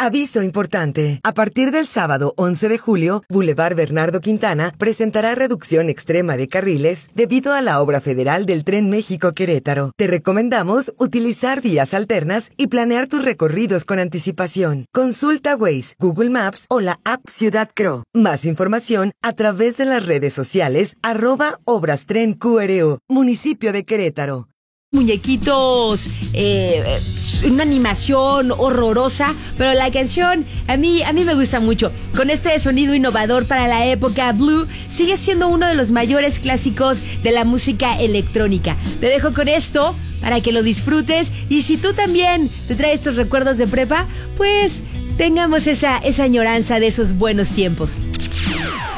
Aviso importante. A partir del sábado 11 de julio, Boulevard Bernardo Quintana presentará reducción extrema de carriles debido a la obra federal del Tren México-Querétaro. Te recomendamos utilizar vías alternas y planear tus recorridos con anticipación. Consulta Waze, Google Maps o la app Ciudad Cro. Más información a través de las redes sociales @ObrasTrenQRO, municipio de Querétaro. Muñequitos, una animación horrorosa, pero la canción a mí me gusta mucho. Con este sonido innovador para la época, Blue sigue siendo uno de los mayores clásicos de la música electrónica. Te dejo con esto para que lo disfrutes, y si tú también te traes estos recuerdos de prepa, pues tengamos esa añoranza de esos buenos tiempos.